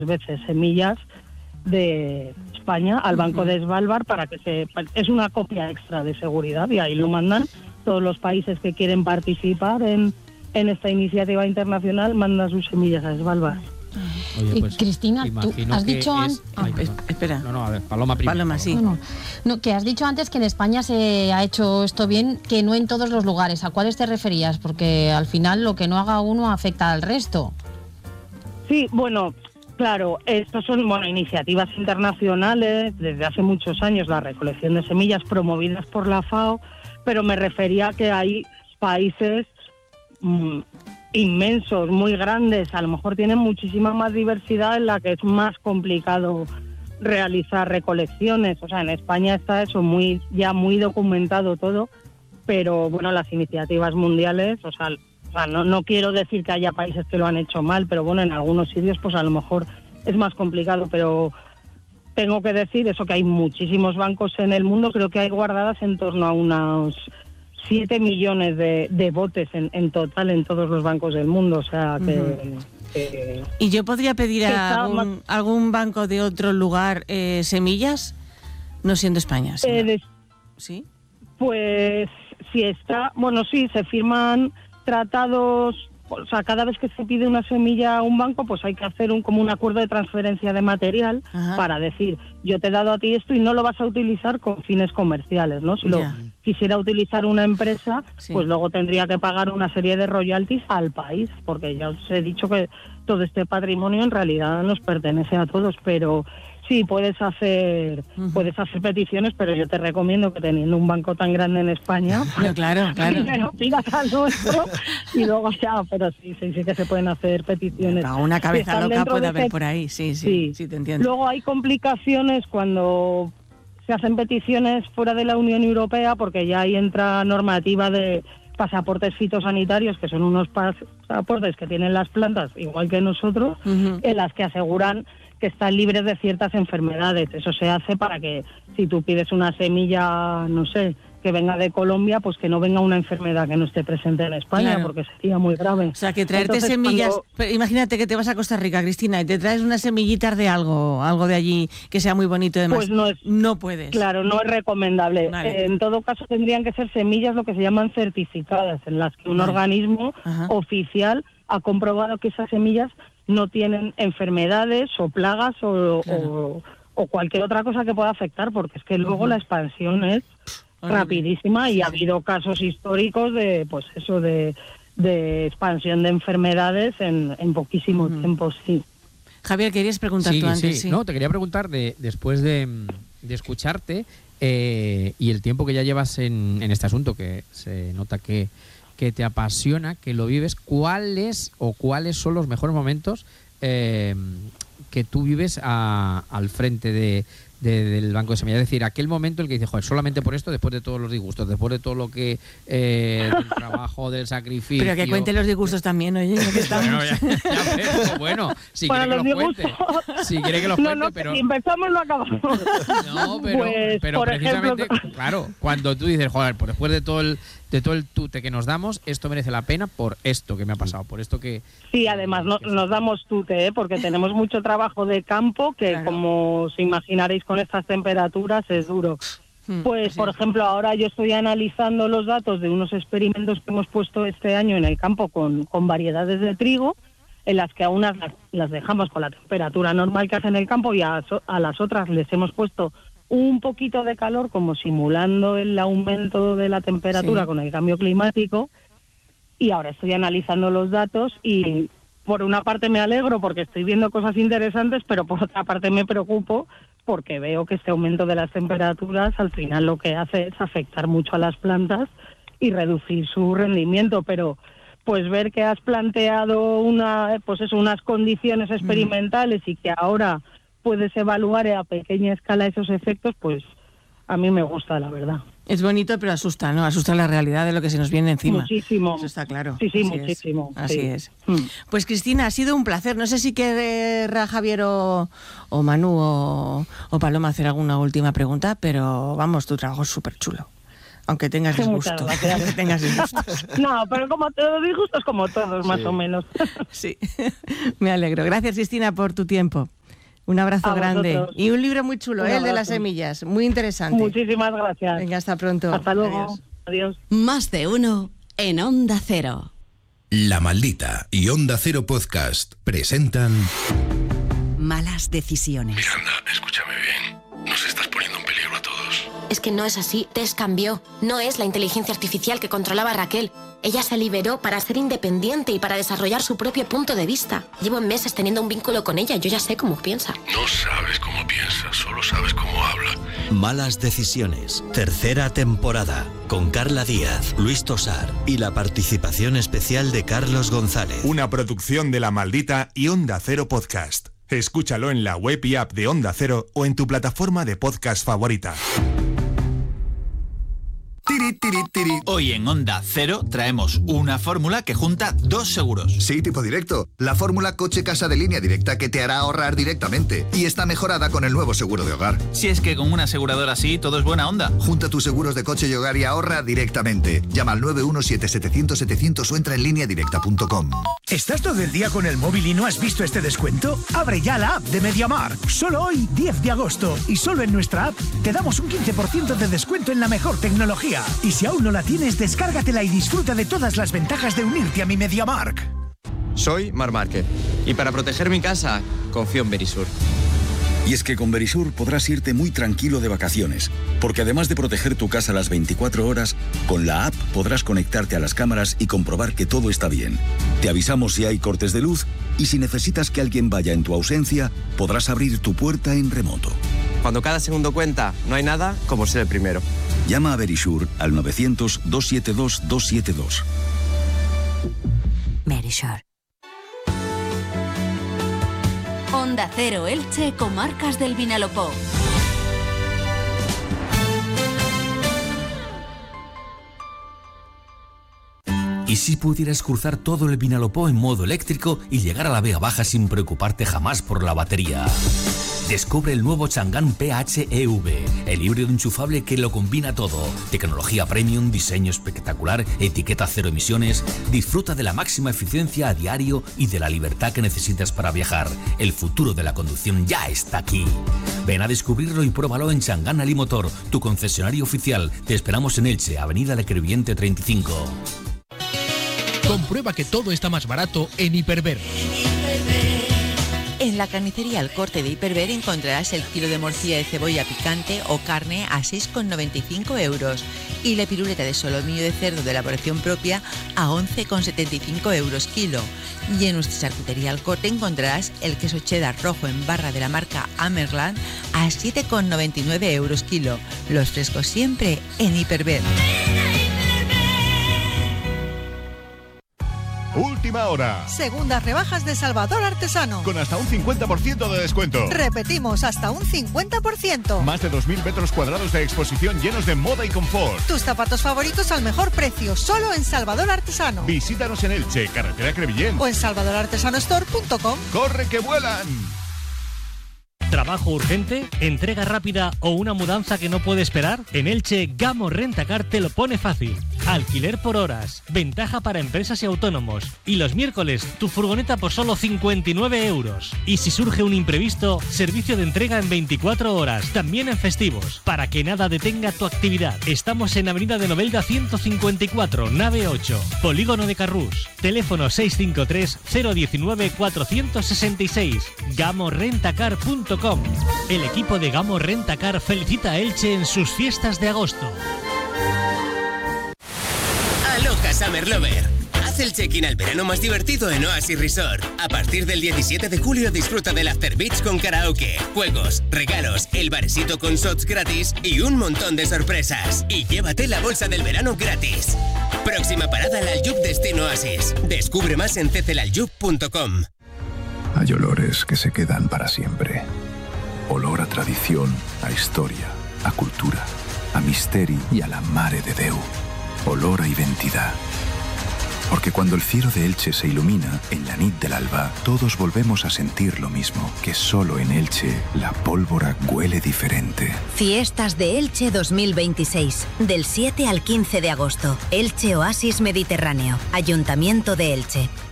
veces semillas de España al Banco de Svalbard para que es una copia extra de seguridad, y ahí lo mandan todos los países que quieren participar en esta iniciativa internacional, mandan sus semillas a Svalbard. Oye, pues, Cristina, tú has dicho antes... espera. No, a ver, Paloma primero. Paloma, sí. No, que has dicho antes que en España se ha hecho esto bien, que no en todos los lugares. ¿A cuáles te referías? Porque al final lo que no haga uno afecta al resto. Sí, bueno, claro, estos son iniciativas internacionales desde hace muchos años, la recolección de semillas promovidas por la FAO, pero me refería a que hay países inmensos, muy grandes, a lo mejor tienen muchísima más diversidad en la que es más complicado realizar recolecciones. O sea, en España está eso muy documentado todo, pero bueno, las iniciativas mundiales, o sea, no quiero decir que haya países que lo han hecho mal, pero bueno, en algunos sitios pues a lo mejor es más complicado, pero tengo que decir eso, que hay muchísimos bancos en el mundo, creo que hay guardadas en torno a unos 7 millones de botes en total en todos los bancos del mundo, o sea que... ¿Y yo podría pedir a algún banco de otro lugar semillas, no siendo España? ¿Sí? Pues si está... Bueno, sí, se firman tratados, o sea, cada vez que se pide una semilla a un banco, pues hay que hacer como un acuerdo de transferencia de material. Ajá. Para decir, yo te he dado a ti esto y no lo vas a utilizar con fines comerciales, ¿no? Si lo quisiera utilizar una empresa, pues luego tendría que pagar una serie de royalties al país, porque ya os he dicho que todo este patrimonio en realidad nos pertenece a todos, pero... Sí, puedes hacer peticiones, pero yo te recomiendo que teniendo un banco tan grande en España, claro. Primero pidas al nuestro y luego ya, pero sí que se pueden hacer peticiones. Una cabeza loca puede haber por ahí, sí, te entiendo. Luego hay complicaciones cuando se hacen peticiones fuera de la Unión Europea, porque ya ahí entra normativa de pasaportes fitosanitarios, que son unos pasaportes que tienen las plantas, igual que nosotros, en las que aseguran que están libres de ciertas enfermedades. Eso se hace para que si tú pides una semilla, no sé, que venga de Colombia, pues que no venga una enfermedad que no esté presente en España, porque sería muy grave. O sea, que traerte semillas... Imagínate que te vas a Costa Rica, Cristina, y te traes unas semillitas de algo de allí que sea muy bonito y demás. Pues no puedes. Claro, no es recomendable. Vale. En todo caso tendrían que ser semillas lo que se llaman certificadas, en las que un organismo oficial ha comprobado que esas semillas no tienen enfermedades o plagas o cualquier otra cosa que pueda afectar, porque es que luego la expansión es rapidísima y ha habido casos históricos de expansión de enfermedades en poquísimo tiempo, sí. Javier, querías preguntar tú antes. Sí. No, te quería preguntar, después de escucharte y el tiempo que ya llevas en este asunto, que se nota que te apasiona, que lo vives, ¿cuáles son los mejores momentos que tú vives al frente del Banco de Semillas? Es decir, aquel momento en el que dices, joder, solamente por esto, después de todos los disgustos, después de todo lo que del trabajo, del sacrificio... Pero que cuente los disgustos también, oye, que estamos... Bueno, si quiere que los cuente. Si quiere que los cuente, pero... Si empezamos no acabamos. No, pero precisamente, ejemplo... claro, cuando tú dices, joder, pues después de todo el tute que nos damos, esto merece la pena por esto que me ha pasado, por esto que... Sí, además nos damos tute, porque tenemos mucho trabajo de campo que, como os imaginaréis, con estas temperaturas es duro. Pues, por ejemplo, ahora yo estoy analizando los datos de unos experimentos que hemos puesto este año en el campo con variedades de trigo, en las que a unas las dejamos con la temperatura normal que hace en el campo y a las otras les hemos puesto un poquito de calor, como simulando el aumento de la temperatura con el cambio climático, y ahora estoy analizando los datos y por una parte me alegro porque estoy viendo cosas interesantes, pero por otra parte me preocupo porque veo que este aumento de las temperaturas al final lo que hace es afectar mucho a las plantas y reducir su rendimiento, pero pues ver que has planteado unas condiciones experimentales y que ahora puedes evaluar a pequeña escala esos efectos, pues a mí me gusta, la verdad. Es bonito, pero asusta, ¿no? Asusta la realidad de lo que se nos viene encima. Muchísimo. Eso está claro. Sí, muchísimo. Así es. Pues Cristina, ha sido un placer. No sé si querrá Javier o Manu o Paloma hacer alguna última pregunta, pero vamos, tu trabajo es súper chulo. Aunque tengas disgustos. Aunque tengas disgustos. No, pero como todos disgustos, como todos, más o menos. Sí, me alegro. Gracias, Cristina, por tu tiempo. Un abrazo grande. Vosotros. Y un libro muy chulo, el de las semillas. Muy interesante. Muchísimas gracias. Venga, hasta pronto. Hasta luego. Adiós. Más de uno en Onda Cero. La Maldita y Onda Cero Podcast presentan Malas decisiones. Miranda, escúchame bien. Nos estás poniendo en peligro a todos. Es que no es así. Tess cambió. No es la inteligencia artificial que controlaba a Raquel. Ella se liberó para ser independiente y para desarrollar su propio punto de vista. Llevo meses teniendo un vínculo con ella. Yo ya sé cómo piensa. No sabes cómo piensa, solo sabes cómo habla. Malas decisiones. Tercera temporada. Con Carla Díaz, Luis Tosar y la participación especial de Carlos González. Una producción de La Maldita y Onda Cero Podcast. Escúchalo en la web y app de Onda Cero o en tu plataforma de podcast favorita. Hoy en Onda Cero traemos una fórmula que junta dos seguros. Sí, tipo directo. La fórmula coche-casa de línea directa que te hará ahorrar directamente. Y está mejorada con el nuevo seguro de hogar. Si es que con una aseguradora así todo es buena onda. Junta tus seguros de coche y hogar y ahorra directamente. Llama al 917-700-700 o entra en lineadirecta.com. ¿Estás todo el día con el móvil y no has visto este descuento? Abre ya la app de MediaMarkt. Solo hoy, 10 de agosto. Y solo en nuestra app te damos un 15% de descuento en la mejor tecnología. Y si aún no la tienes, descárgatela y disfruta de todas las ventajas de unirte a mi MediaMarkt. Soy Marc Márquez y para proteger mi casa, confío en Verisur. Y es que con Verisur podrás irte muy tranquilo de vacaciones, porque además de proteger tu casa las 24 horas, con la app podrás conectarte a las cámaras y comprobar que todo está bien. Te avisamos si hay cortes de luz y si necesitas que alguien vaya en tu ausencia, podrás abrir tu puerta en remoto. Cuando cada segundo cuenta, no hay nada como ser el primero. Llama a Verisur al 900-272-272. Verisur. Onda Cero Elche, Comarcas del Vinalopó. ¿Y si pudieras cruzar todo el Vinalopó en modo eléctrico y llegar a la Vega Baja sin preocuparte jamás por la batería? Descubre el nuevo Chang'an PHEV, el híbrido enchufable que lo combina todo. Tecnología premium, diseño espectacular, etiqueta cero emisiones. Disfruta de la máxima eficiencia a diario y de la libertad que necesitas para viajar. El futuro de la conducción ya está aquí. Ven a descubrirlo y pruébalo en Chang'an Alimotor, tu concesionario oficial. Te esperamos en Elche, Avenida Le Crevillente 35. Comprueba que todo está más barato en Hiperver. En la carnicería El Corte de Hiperver encontrarás el kilo de morcilla de cebolla picante o carne a 6,95 euros y la piruleta de solomillo de cerdo de elaboración propia a 11,75 euros kilo. Y en nuestra charcutería El Corte encontrarás el queso cheddar rojo en barra de la marca Amerland a 7,99 euros kilo. Los frescos siempre en Hiperver. Última hora. Segundas rebajas de Salvador Artesano. Con hasta un 50% de descuento. Repetimos, hasta un 50%. Más de 2.000 metros cuadrados de exposición llenos de moda y confort. Tus zapatos favoritos al mejor precio, solo en Salvador Artesano. Visítanos en Elche, carretera Crevillent. O en salvadorartesanostore.com. ¡Corre que vuelan! ¿Trabajo urgente? ¿Entrega rápida o una mudanza que no puede esperar? En Elche, Gamo Rentacar te lo pone fácil. Alquiler por horas, ventaja para empresas y autónomos. Y los miércoles, tu furgoneta por solo 59 euros. Y si surge un imprevisto, servicio de entrega en 24 horas, también en festivos, para que nada detenga tu actividad. Estamos en Avenida de Novelda 154, nave 8, Polígono de Carrús. Teléfono 653-019-466. GamoRentacar.com. El equipo de Gamo Rentacar felicita a Elche en sus fiestas de agosto. Aloha Summer Lover. Haz el check-in al verano más divertido en Oasis Resort. A partir del 17 de julio disfruta del After Beach con karaoke, juegos, regalos, el barecito con shots gratis y un montón de sorpresas. Y llévate la bolsa del verano gratis. Próxima parada al Aljub Destino Oasis. Descubre más en cecelaljub.com. Hay olores que se quedan para siempre. Olor a tradición, a historia, a cultura, a misteri y a la mare de Déu. Olor a identidad. Porque cuando el cielo de Elche se ilumina, en la nit del alba, todos volvemos a sentir lo mismo, que solo en Elche la pólvora huele diferente. Fiestas de Elche 2026, del 7 al 15 de agosto. Elche Oasis Mediterráneo, Ayuntamiento de Elche.